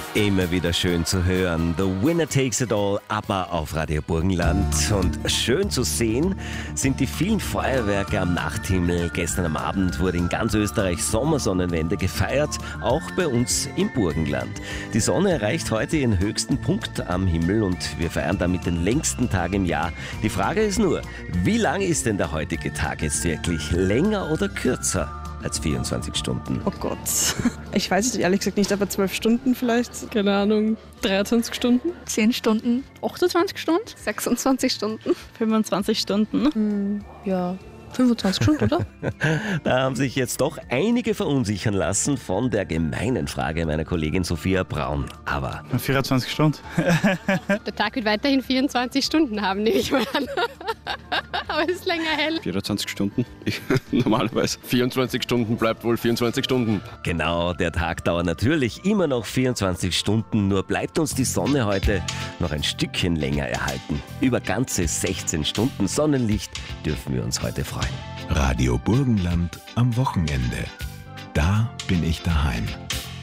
Immer wieder schön zu hören. The Winner Takes It All, ABBA auf Radio Burgenland. Und schön zu sehen sind die vielen Feuerwerke am Nachthimmel. Gestern am Abend wurde in ganz Österreich Sommersonnenwende gefeiert, auch bei uns im Burgenland. Die Sonne erreicht heute ihren höchsten Punkt am Himmel und wir feiern damit den längsten Tag im Jahr. Die Frage ist nur, wie lang ist denn der heutige Tag jetzt wirklich? Länger oder kürzer als 24 Stunden? Oh Gott. Ich weiß es ehrlich gesagt nicht, aber 12 Stunden vielleicht. Keine Ahnung. 23 Stunden? 10 Stunden. 28 Stunden? 26 Stunden. 25 Stunden? Ja, 25 Stunden, oder? Da haben sich jetzt doch einige verunsichern lassen von der gemeinen Frage meiner Kollegin Sophia Braun. Aber 24 Stunden. Der Tag wird weiterhin 24 Stunden haben, nehme ich mal an. Aber es ist länger hell. 24 Stunden, normalerweise. 24 Stunden bleibt wohl 24 Stunden. genau, der Tag dauert natürlich immer noch 24 Stunden, nur bleibt uns die Sonne heute noch ein Stückchen länger erhalten. Über ganze 16 Stunden Sonnenlicht dürfen wir uns heute freuen. Radio Burgenland am Wochenende. Da bin ich daheim.